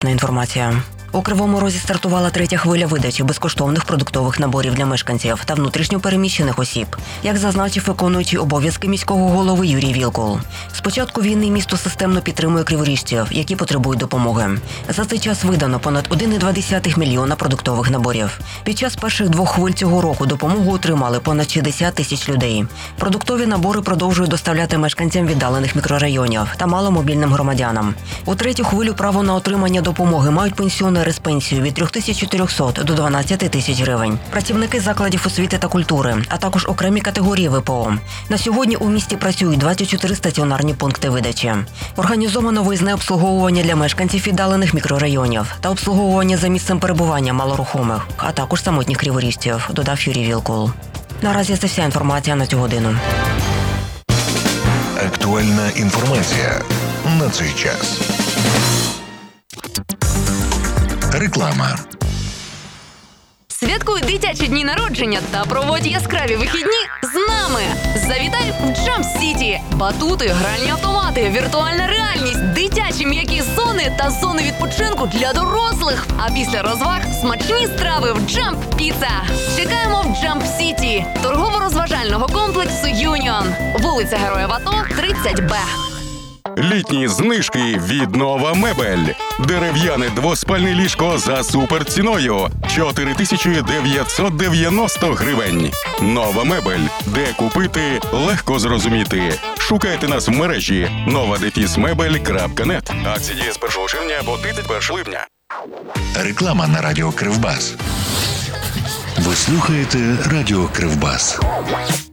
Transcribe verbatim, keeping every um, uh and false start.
Інформація. У Кривому Розі стартувала третя хвиля видачі безкоштовних продуктових наборів для мешканців та внутрішньопереміщених осіб, як зазначив виконуючий обов'язки міського голови Юрій Вілкул. З початку війни місто системно підтримує криворіжців, які потребують допомоги. За цей час видано понад один цілих два десятих мільйона продуктових наборів. Під час перших двох хвиль цього року допомогу отримали понад шістдесят тисяч людей. Продуктові набори продовжують доставляти мешканцям віддалених мікрорайонів та маломобільним громадянам. У третю хвилю право на отримання допомоги мають пенсіонери з пенсією від три тисячі чотириста до дванадцять тисяч гривень, працівники закладів освіти та культури, а також окремі категорії ВПО. На сьогодні у місті працюють двадцять чотири стаціонарні пункти видачі. Організовано виїзне обслуговування для мешканців віддалених мікрорайонів та обслуговування за місцем перебування малорухомих, а також самотніх криворіжців, додав Юрій Вілкул. Наразі це вся інформація на цю годину. Актуальна інформація на цей час. Реклама. Святкуй дитячі дні народження та проводь яскраві вихідні з нами. Завітай в Jump City. Батути, гральні автомати, віртуальна реальність, дитячі м'які зони та зони відпочинку для дорослих. А після розваг смачні страви в Jump Pizza. Чекаємо в Jump City, торгово-розважального комплексу Юніон. Вулиця Героїв АТО, тридцять Б. Літні знижки від Нова Мебель. Дерев'яне двоспальне ліжко за суперціною – чотири тисячі дев'ятсот дев'яносто гривень. Нова Мебель. Де купити – легко зрозуміти. Шукайте нас в мережі нова дефіс мебель крапка нет. Акції діє з першого червня по тридцять перше липня. Реклама на радіо Кривбас. Ви слухаєте радіо Кривбас.